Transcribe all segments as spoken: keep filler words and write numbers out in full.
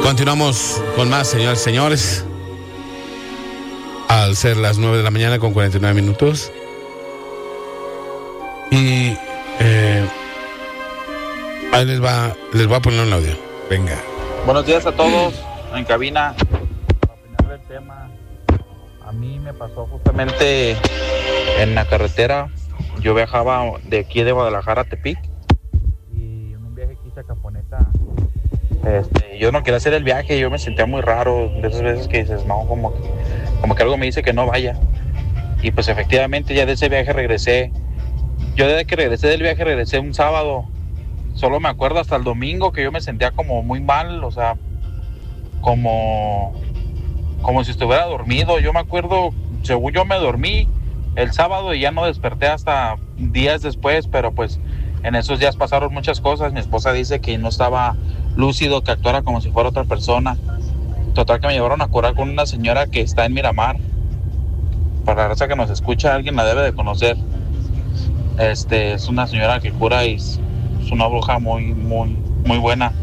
Continuamos con más, señores y señores. Al ser las nueve de la mañana con cuarenta y nueve minutos. Y eh, ahí les va, les voy a poner un audio. Venga. Buenos días a todos en cabina. Para opinar del tema, a mí me pasó justamente en la carretera. Yo viajaba de aquí de Guadalajara a Tepic y en un viaje aquí a Caponeta, este, yo no quería hacer el viaje, yo me sentía muy raro, de esas veces que dices, no, como que, como que algo me dice que no vaya. Y pues efectivamente ya de ese viaje regresé. Yo desde que regresé del viaje regresé un sábado. Solo me acuerdo hasta el domingo que yo me sentía como muy mal, o sea, como, como si estuviera dormido. Yo me acuerdo, según yo me dormí el sábado y ya no desperté hasta días después, pero pues en esos días pasaron muchas cosas. Mi esposa dice que no estaba lúcido, que actuara como si fuera otra persona. Total que me llevaron a curar con una señora que está en Miramar. Para la raza que nos escucha, alguien la debe de conocer. Este, es una señora que cura y es una bruja muy, muy, muy buena.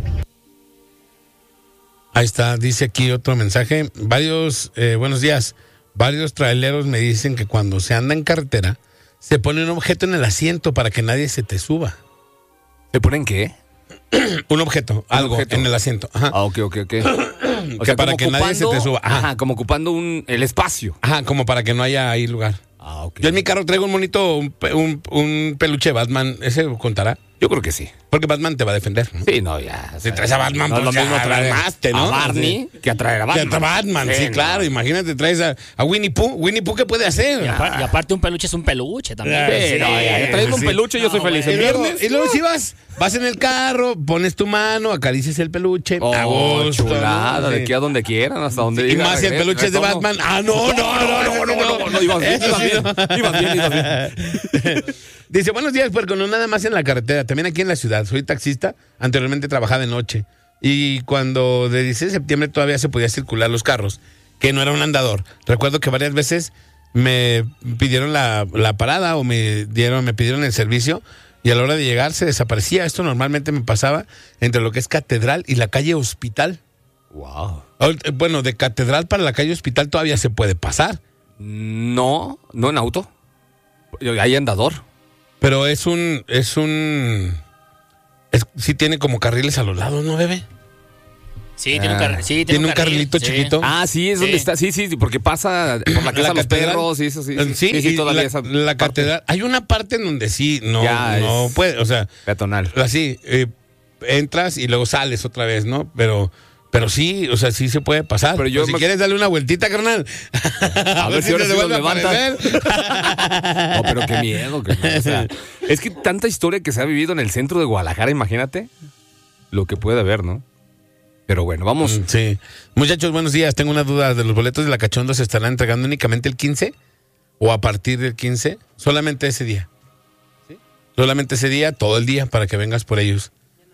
Ahí está, dice aquí otro mensaje. Varios, eh, buenos días. Varios traileros me dicen que cuando se anda en carretera se pone un objeto en el asiento para que nadie se te suba. ¿Se ponen qué? Un objeto, ¿Un algo objeto? en el asiento. Ajá. Ah, ok, ok, ok. O sea, para que nadie se te suba. Ajá. Ajá, como ocupando un, el espacio. Ajá, como para que no haya ahí lugar. Ah, ok. Yo en mi carro traigo un monito, un, pe- un, un peluche Batman. ¿Ese contará? Yo creo que sí. Porque Batman te va a defender, ¿no? Sí, no, ya. Si traes a Batman, no es pues lo mismo ya traer armaste, ¿no? a Barney Sí. que a traer a Que Batman. a Batman, sí, no. claro. Imagínate, traes a, a Winnie Pooh. Winnie Pooh, ¿qué puede hacer? Y, apar- y aparte un peluche es un peluche también. Ah, Sí, sí, no, ya, ya traigo un sí. peluche, yo No, soy feliz. Y El luego, viernes. y luego si vas, vas en el carro, pones tu mano, acaricias el peluche. Oh, a gusto, chulada, ¿no? de Sí. aquí a donde quieran, hasta donde Y diga, más si el regreso, peluche es de regreso, Batman. Ah, no, no, no, no, no, no, no, no, ibas bien, Eso ibas sí, bien, no. ibas bien, ibas bien. Dice, buenos días, Puerco, no nada más en la carretera, también aquí en la ciudad. Soy taxista, anteriormente trabajaba de noche. Y cuando de dieciséis de septiembre todavía se podía circular los carros, que no era un andador. Recuerdo que varias veces me pidieron la, la parada o me dieron, me pidieron el servicio y a la hora de llegar se desaparecía. Esto normalmente me pasaba entre lo que es Catedral y la calle Hospital. Wow. Ahorita, bueno, de Catedral para la calle Hospital todavía se puede pasar, No, no en auto. Hay andador. pero es un, es un, es, sí tiene como carriles a los lados, ¿no, bebé? Sí, tiene un, Ah. carril, sí, tiene Tiene un carril, carrilito sí. chiquito. Ah, sí, es Sí. donde está. Sí, sí, sí, porque pasa por la casa de los catedral. perros y eso, sí. Sí, Sí, sí, y todavía la, esa la parte catedral. Hay una parte en donde sí, no, Ya no es- puede, o sea, peatonal. así, eh, entras y luego sales otra vez, ¿no? Pero, pero sí, o sea, sí se puede pasar. Pero yo Pues si me- quieres darle una vueltita, carnal. A ver si ahora te sí vuelve nos a levanta. aparecer. No, pero qué miedo. Que, o sea, es que tanta historia que se ha vivido en el centro de Guadalajara, imagínate lo que puede haber, ¿no? Pero bueno, vamos. Mm, Sí. Muchachos, buenos días. Tengo una duda. ¿De los boletos de la Cachonda se estarán entregando únicamente el quince? ¿O a partir del quince? Solamente ese día. ¿Sí? Solamente ese día, todo el día, para que vengas por ellos.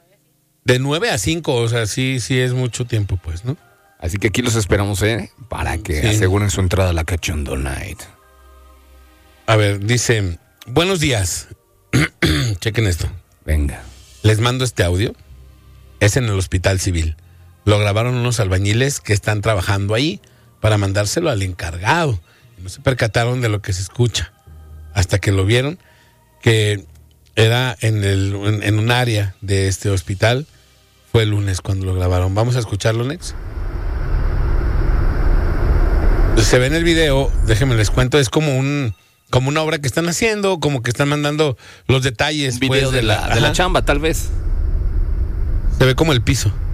De nueve a cinco, o sea, sí, sí es mucho tiempo, pues, ¿no? Así que aquí los esperamos, ¿eh? Para que Sí. aseguren su entrada a la Cachondo Night. A ver, dice, buenos días. Chequen esto. Venga. Les mando este audio. Es en el Hospital Civil. Lo grabaron unos albañiles que están trabajando ahí para mandárselo al encargado. No se percataron de lo que se escucha. Hasta que lo vieron, que era en, el, en, en un área de este hospital. Fue el lunes cuando lo grabaron. Vamos a escucharlo, Nex. Se ve en el video, déjenme les cuento, es como un como una obra que están haciendo, como que están mandando los detalles. Un video pues, de, la, de la ajá. chamba, tal vez. Se ve como el piso.